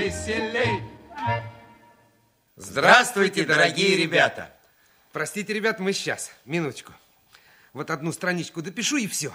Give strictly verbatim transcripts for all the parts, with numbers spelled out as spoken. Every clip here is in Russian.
веселей. Здравствуйте, дорогие ребята. Простите, ребят, мы сейчас, минуточку. Вот одну страничку допишу и все.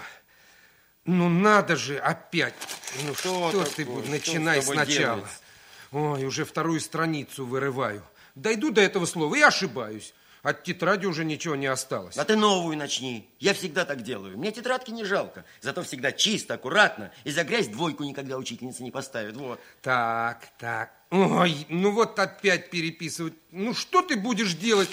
Ну надо же, опять. Ну что, что ты будешь, начинай сначала. Делать? Ой, уже вторую страницу вырываю. Дойду до этого слова и ошибаюсь. От тетради уже ничего не осталось. А ты новую начни. Я всегда так делаю. Мне тетрадки не жалко. Зато всегда чисто, аккуратно. И за грязь двойку никогда учительница не поставит. Вот. Так, так. Ой, ну вот опять переписывать. Ну что ты будешь делать?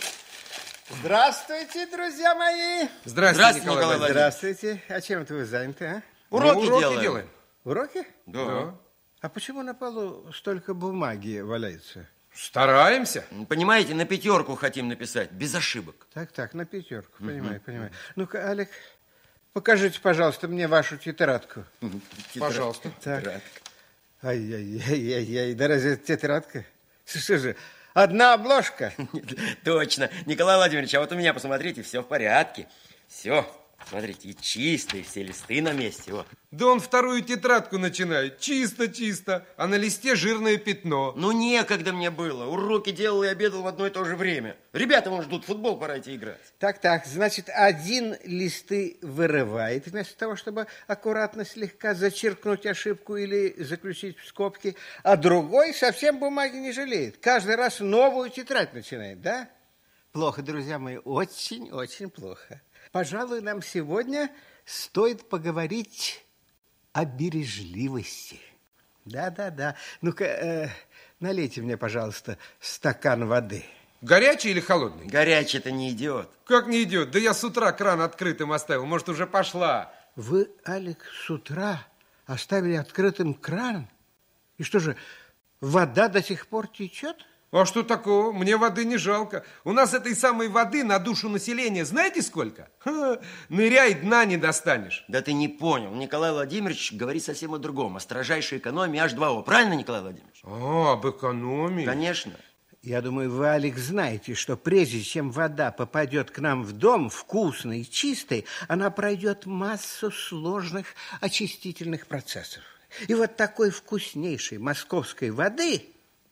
Здравствуйте, друзья мои. Здравствуйте, Здравствуйте, Николай Владимирович. Здравствуйте. А чем это вы заняты, а? Уроки, ну, уроки делаем. делаем. Уроки? Да. Да. А почему на полу столько бумаги валяется? Стараемся. Понимаете, на пятерку хотим написать, без ошибок. Так, так, на пятерку, понимаю, угу. понимаю. Ну-ка, Алик, покажите, пожалуйста, мне вашу тетрадку. Пожалуйста. Так. Ай-яй-яй-яй-яй, да разве это тетрадка? Что же, одна обложка? Точно. Николай Владимирович, а вот у меня, посмотрите, все в порядке. Все. Смотрите, и чистые, все листы на месте. Вот. Да он вторую тетрадку начинает. Чисто-чисто. А на листе жирное пятно. Ну, некогда мне было. Уроки делал и обедал в одно и то же время. Ребята, вон ждут футбол, пора идти играть. Так, так, значит, один листы вырывает, вместо того, чтобы аккуратно слегка зачеркнуть ошибку или заключить в скобки, а другой совсем бумаги не жалеет. Каждый раз новую тетрадь начинает, да? Плохо, друзья мои, очень-очень плохо. Пожалуй, нам сегодня стоит поговорить о бережливости. Да-да-да. Ну-ка, э, налейте мне, пожалуйста, стакан воды. Горячий или холодный? Горячий-то не идет. Как не идет? Да я с утра кран открытым оставил. Может, уже пошла. Вы, Алик, с утра оставили открытым кран? И что же, вода до сих пор течет? А что такого? Мне воды не жалко. У нас этой самой воды на душу населения знаете сколько? Ха, ныряй, дна не достанешь. Да ты не понял. Николай Владимирович говорит совсем о другом. О строжайшей экономии аш два о. Правильно, Николай Владимирович? А, об экономии? Конечно. Я думаю, вы, Алик, знаете, что прежде чем вода попадет к нам в дом, вкусной и чистой, она пройдет массу сложных очистительных процессов. И вот такой вкуснейшей московской воды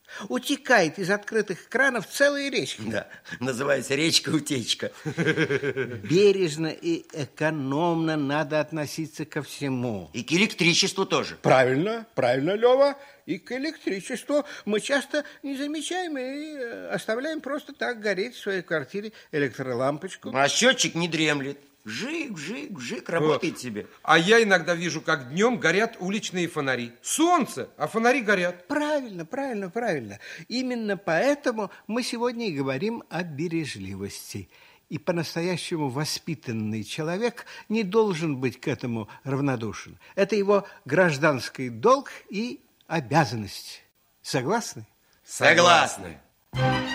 утекает из открытых кранов целые речки. Да, называется речка-утечка. Бережно и экономно надо относиться ко всему. И к электричеству тоже. Правильно, правильно, Лёва. И к электричеству мы часто не замечаем и оставляем просто так гореть в своей квартире электролампочку. А счетчик не дремлет. Жик, жик, жик, работает себе. А я иногда вижу, как днем горят уличные фонари. Солнце, а фонари горят. Правильно, правильно, правильно. Именно поэтому мы сегодня и говорим о бережливости. И по-настоящему воспитанный человек не должен быть к этому равнодушен. Это его гражданский долг и обязанность. Согласны? Согласны.